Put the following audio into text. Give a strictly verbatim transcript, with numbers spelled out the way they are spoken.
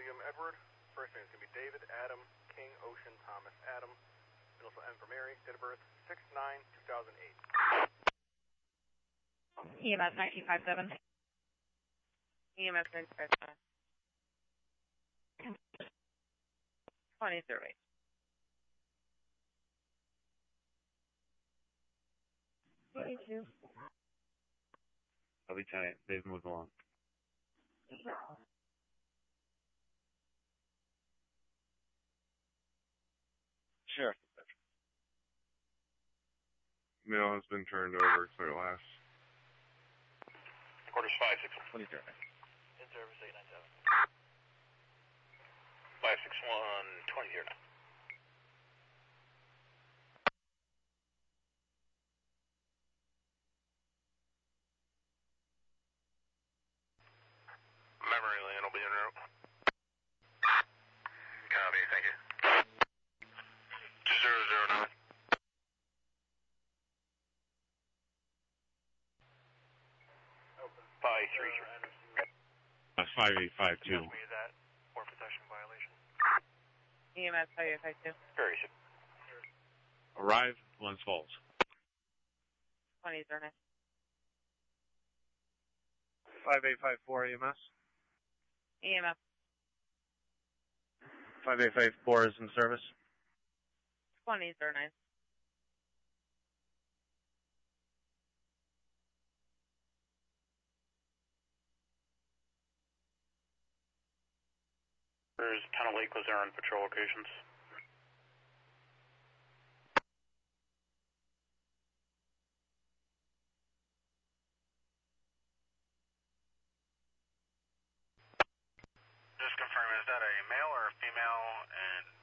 William Edward. First name is going to be David Adam King Ocean Thomas Adam. Middle initial M for Mary. Date of birth six nine two thousand eight. E M S nineteen fifty-seven. E M S nineteen fifty-seven. twenty survey. twenty-two. Lieutenant, they've moved along. Sheriff. Mail has been turned over. Clear last. Quarters five six twenty survey. in service eight nine seven. Five six one twenty zero nine. Memory lane will be en route. Copy, thank you. Two zero zero nine. Five three three. That's five eight five two. Me that or possession violation. E M S five eight five two. Very good. Arrive, Glens Falls. twenty survey. five eight five four E M S. E M S five eight five four is in service. twenty survey. There's Tunnel Lake was there on patrol locations. Just confirm, is that a male or a female, and